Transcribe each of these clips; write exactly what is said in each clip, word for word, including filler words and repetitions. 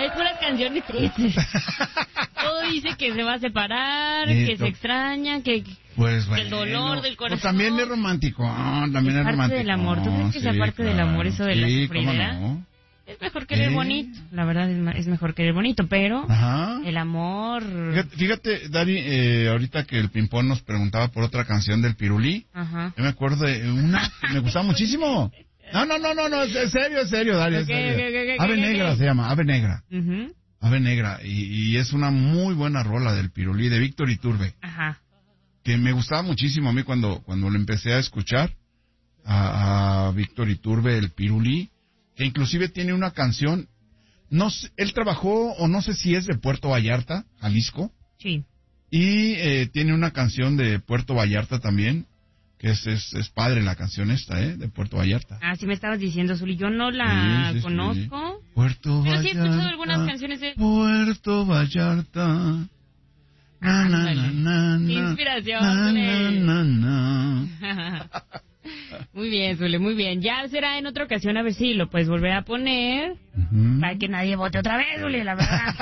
Hay puras canciones tristes. Todo dice que se va a separar, sí, que se extraña, que, pues, que el bueno, dolor del corazón. Pues también es romántico, oh, también es, es parte romántico. del amor. ¿Tú crees que sí, sea parte claro. del amor eso de sí, la sufridera? ¿cómo no? Es mejor querer ¿Eh? bonito, la verdad es, ma- es mejor querer bonito, pero Ajá. el amor... Fíjate, fíjate Dari, eh, ahorita que el Pimpón nos preguntaba por otra canción del Pirulí, Ajá. yo me acuerdo de una que me gustaba muchísimo. No, no, no, no, no, es serio, es serio, Dari, es Okay, serio. okay, okay, Ave okay, Negra okay. se llama, Ave Negra. Uh-huh. Ave Negra, y, y es una muy buena rola del Pirulí, de Víctor Iturbe, Ajá. que me gustaba muchísimo a mí cuando, cuando lo empecé a escuchar, a, a Víctor Iturbe, el Pirulí, que inclusive tiene una canción, no sé, él trabajó, o no sé si es de Puerto Vallarta, Jalisco, Sí. y eh, tiene una canción de Puerto Vallarta también, que es, es, es padre la canción esta, ¿eh? De Puerto Vallarta. Ah, sí me estabas diciendo, Zuli, yo no la Sí, sí, conozco. sí. Puerto Pero Vallarta. sí he escuchado algunas canciones de... Puerto Vallarta. Na, na, Ándale. na, na, na, Qué inspiración, na, Zuli. na, na, na. Muy bien, Zuli, muy bien. Ya será en otra ocasión a ver si lo puedes volver a poner. Ujú. Para que nadie vote otra vez, Zuli, la verdad.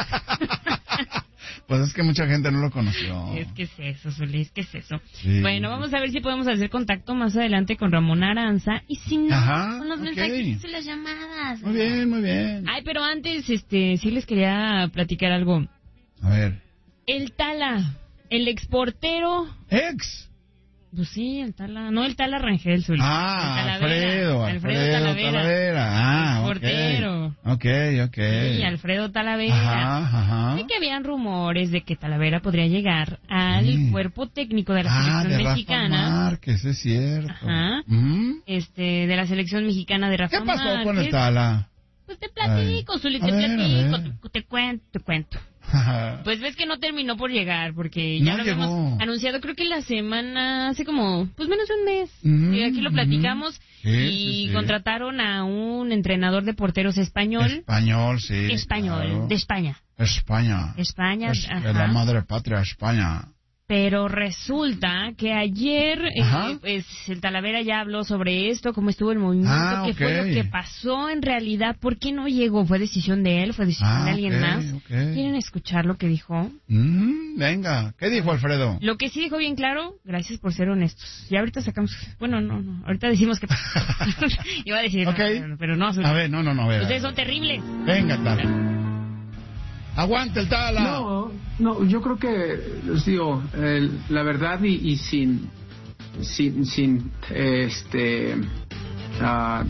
Pues es que mucha gente no lo conoció. Es que es eso, Zuli, es que es eso. Sí. Bueno, vamos a ver si podemos hacer contacto más adelante con Ramón Aranza. Y si no, Ajá, con los ok. mensajes y las llamadas. Muy bien, muy bien. Ay, pero antes, este, sí les quería platicar algo. A ver. El Tala, el exportero. Ex. Pues sí, el Tala, no el Tala Rangel, Zuli. Ah, El Talavera, Alfredo, Alfredo Alfredo Talavera. Talavera. Ah, El ok. portero. Ok, ok. Sí, Alfredo Talavera. Ajá, ajá. Y que habían rumores de que Talavera podría llegar al Sí. cuerpo técnico de la Ah, selección de Rafa mexicana. Márquez, es cierto. Ajá. Ujú. Este, de la selección mexicana de Rafa ¿Qué pasó Márquez. con el Tala? Pues te platico, Ay. Zuli, A te ver, a platico, ver. te, te cuento, te cuento. Pues ves que no terminó por llegar, porque ya No lo llegó. habíamos anunciado, creo que la semana, hace como, pues menos de un mes. Ujú, Y aquí lo platicamos. sí, y sí, sí. contrataron a un entrenador de porteros español. Español, sí. español, claro. de España. España. España, Es, ajá. es la madre patria, España. Pero resulta que ayer, eh, Ajá. pues el Talavera ya habló sobre esto, cómo estuvo el movimiento, Ah, qué ok. fue lo que pasó en realidad, por qué no llegó, fue decisión de él, fue decisión Ah, de alguien ok, más. ok. ¿Quieren escuchar lo que dijo? Mm, venga, ¿qué dijo Alfredo? Lo que sí dijo bien claro, gracias por ser honestos. Y ahorita sacamos, bueno, no, no, ahorita decimos que iba a decir, Ok. no, no, pero no, A ver, no, no, no, a ver. ustedes son terribles. Venga, Tala. Aguanta el Tala. No, no, yo creo que, les digo, el- la verdad y, y sin, sin, sin, este, ah,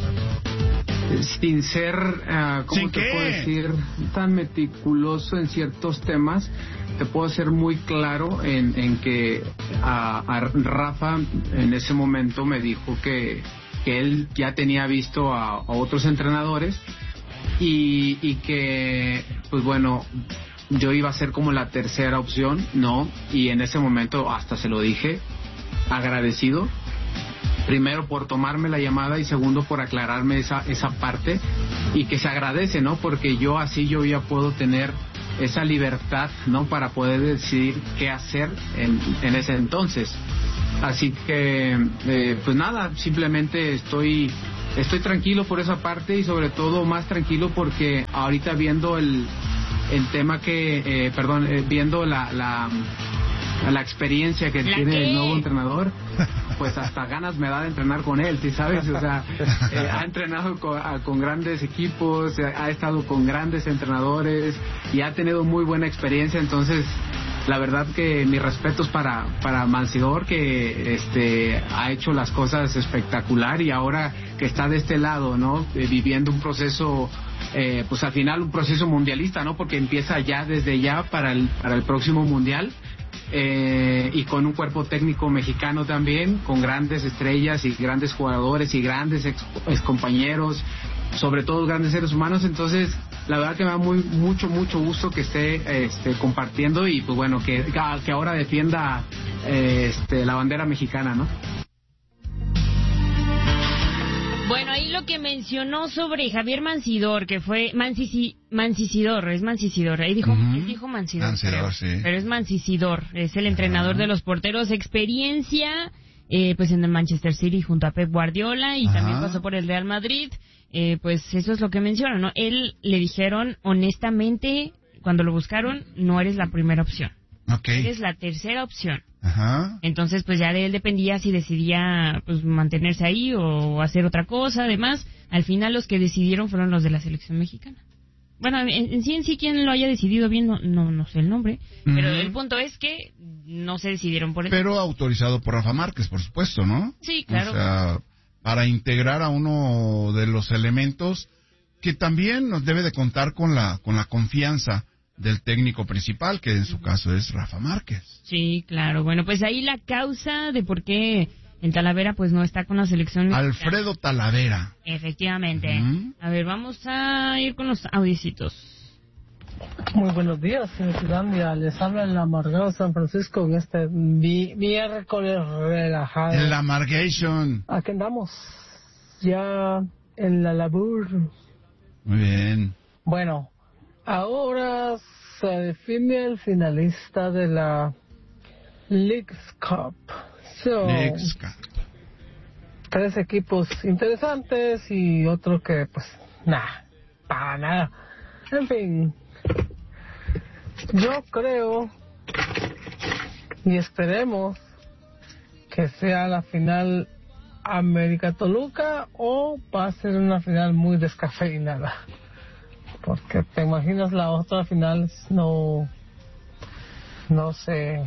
sin ser, ah, ¿cómo ¿Sin te qué? puedo decir? Tan meticuloso en ciertos temas, te puedo ser muy claro en, en que a, a Rafa en ese momento me dijo que, que él ya tenía visto a, a otros entrenadores y, y que, pues bueno, yo iba a ser como la tercera opción, ¿no? Y en ese momento hasta se lo dije, agradecido, primero por tomarme la llamada y segundo por aclararme esa, esa parte y que se agradece, ¿no? Porque yo así yo ya puedo tener esa libertad, ¿no? Para poder decidir qué hacer en, en ese entonces. Así que, eh, pues nada, simplemente estoy estoy tranquilo por esa parte y sobre todo más tranquilo porque ahorita viendo el, el tema que, eh, perdón, eh, viendo la, la, la experiencia que ¿La tiene qué? el nuevo entrenador, pues hasta ganas me da de entrenar con él, ¿sí sabes? O sea, eh, ha entrenado con, a- con grandes equipos, eh, ha estado con grandes entrenadores y ha tenido muy buena experiencia, entonces la verdad que mis respetos para para Mancidor, que este ha hecho las cosas espectacular y ahora que está de este lado, ¿no? Eh, viviendo un proceso, eh, pues al final un proceso mundialista, ¿no? Porque empieza ya desde ya para el para el próximo mundial. Eh, y con un cuerpo técnico mexicano también, con grandes estrellas y grandes jugadores y grandes ex, ex compañeros, sobre todo grandes seres humanos, entonces la verdad que me da muy mucho mucho gusto que esté este, compartiendo y pues bueno que, que ahora defienda eh, este, la bandera mexicana, ¿no? Bueno, ahí lo que mencionó sobre Javier Mancidor, que fue Mancici, Mancicidor, es Mancicidor, ahí dijo, Ujú. él dijo Mancidor, Mancidor, creo, sí. pero es Mancicidor, es el entrenador de los porteros, experiencia eh, pues en el Manchester City junto a Pep Guardiola y Ajá. también pasó por el Real Madrid. Eh, pues eso es lo que menciona, ¿no? Él le dijeron, honestamente, cuando lo buscaron, no eres la primera opción. Ok. Eres la tercera opción. Ajá. Entonces, pues ya de él dependía si decidía pues mantenerse ahí o hacer otra cosa. Además, al final los que decidieron fueron los de la selección mexicana. Bueno, en, en sí en sí quien lo haya decidido bien, no no, no sé el nombre, uh-huh. pero el punto es que no se decidieron por eso. Pero autorizado por Rafa Márquez, por supuesto, ¿no? Sí, claro. O sea, para integrar a uno de los elementos que también nos debe de contar con la con la confianza del técnico principal, que en su caso es Rafa Márquez. Sí, claro. Bueno, pues ahí la causa de por qué el Talavera pues no está con la selección mexicana. Alfredo Talavera. Efectivamente. Uh-huh. A ver, vamos a ir con los audicitos. Muy buenos días, señor Finlandia. Les habla el amargado San Francisco en este mi- miércoles relajado. El Amargation. Aquí andamos, ya en la labor. Muy bien. Bueno, ahora se define el finalista de la Leagues Cup. So, Leagues Cup. Tres equipos interesantes y otro que, pues, nada, para nada. En fin, yo creo y esperemos que sea la final América-Toluca o va a ser una final muy descafeinada. Porque te imaginas la otra final, no, no sé,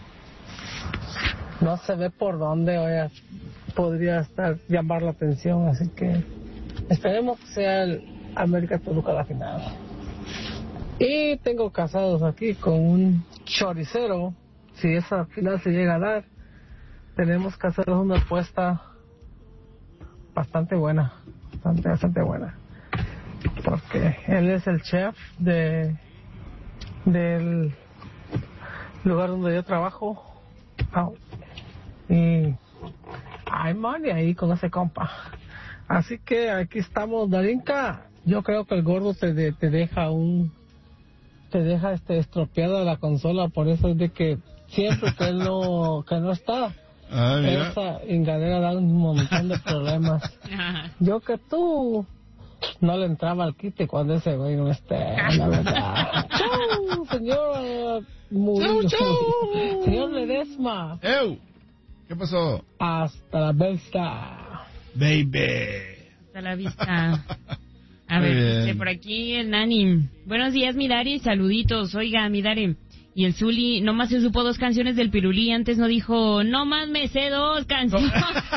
no se ve por dónde oye, podría estar llamar la atención, así que esperemos que sea el América Toluca la final. Y tengo casados aquí con un choricero, si esa final se llega a dar, tenemos que hacer una apuesta bastante buena, bastante, bastante buena. Porque él es el chef de del lugar donde yo trabajo. Oh. Y hay money ahí con ese compa. Así que aquí estamos, Darinka. Yo creo que el gordo te, de, te deja un te deja este estropeada la consola, por eso es de que siempre que él no que no está, ah, esa engadera da un montón de problemas. Yo que tú no le entraba al quite cuando ese güey no esté, la verdad. ¡Chau, señor Murillo! ¡Chau, chau! Señor Ledesma. ¡Ew! ¿Qué pasó? Hasta la vista. Baby. Hasta la vista. A ver, dice por aquí el Nani. Buenos días, Midari, saluditos. Oiga, Midari. Y el Zuli nomás se supo dos canciones del Pirulí. Antes no dijo, no más me sé dos canciones.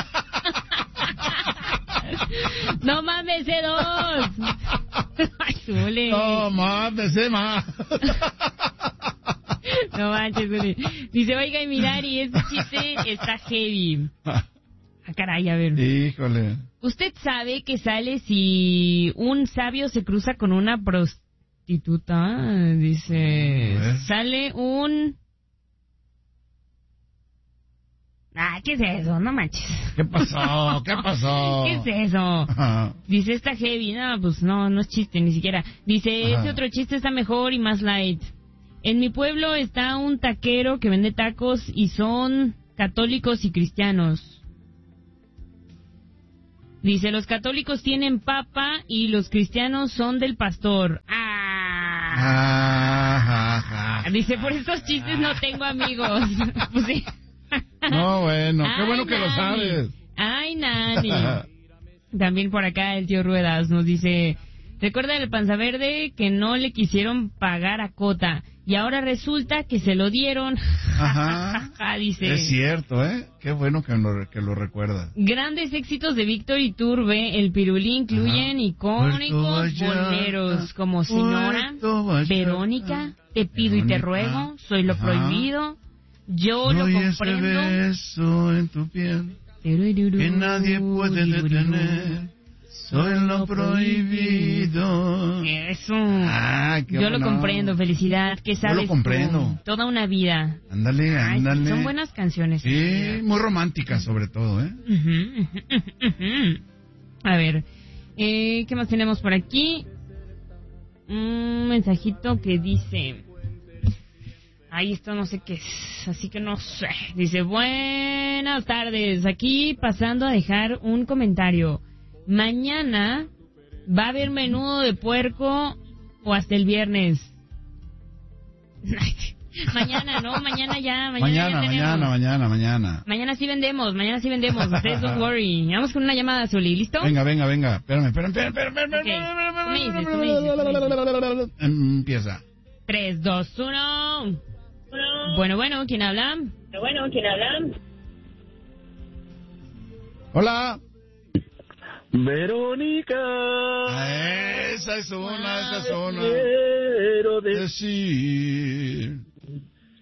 No más me sé dos. Ay, Zuli. No más me sé más. No manches, Zuli. Dice, oiga, y Midari, este chiste está heavy. Ah, caray, a ver. Híjole. ¿Usted sabe que sale si un sabio se cruza con una prostituta? Dice, sale un... Ah, ¿qué es eso? No manches. ¿Qué pasó? ¿Qué pasó? ¿Qué es eso? Ajá. Dice, está heavy. No, pues no, no es chiste ni siquiera. Dice, Ajá. Este otro chiste está mejor y más light. En mi pueblo está un taquero que vende tacos y son católicos y cristianos. Dice, los católicos tienen papa y los cristianos son del pastor. ¡Ah! ah ja, ja. Dice, por estos chistes no tengo amigos. Pues sí. No, bueno, qué Ay, bueno que Nani. lo sabes. Ay, Nani. También por acá el tío Ruedas nos dice, recuerda el Panza Verde que no le quisieron pagar a Cota y ahora resulta que se lo dieron. Ajá. Dice, es cierto, ¿eh? Qué bueno que lo, que lo recuerdas. Grandes éxitos de Víctor Iturbe, el Pirulí incluyen Ajá. icónicos boleros como Señora, Verónica, Te pido Verónica. Y te ruego, Soy lo Ajá. prohibido, Yo Soy lo comprendo. Ese beso en tu piel que nadie puede detener. Soy lo prohibido. Eso. Ah, qué Yo bueno. Lo comprendo, felicidad. ¿Qué sabes? Yo lo comprendo. Tú? Toda una vida. Ándale, ándale. Ay, son buenas canciones. Sí, muy románticas sobre todo, ¿eh? Uh-huh, uh-huh, uh-huh. A ver, eh, ¿qué más tenemos por aquí? Un mensajito que dice... Ahí esto no sé qué es, así que no sé. Dice, buenas tardes, aquí pasando a dejar un comentario. Mañana va a haber menudo de puerco o hasta el viernes. Mañana, ¿no? Mañana ya. Mañana, Mañana, ya mañana, mañana, mañana. Mañana sí vendemos, mañana sí vendemos. Ustedes don't worry. Vamos con una llamada, Zuli, ¿listo? Venga, venga, venga. Espérame, espérame, espérame, espérame. Okay. Tú me dices, tú me dices, tú me dices. Empieza. tres, dos, uno. Bueno, bueno, ¿quién habla? Bueno, ¿quién habla? Hola. Verónica. Ah, esa es una, esa es una. Quiero decir.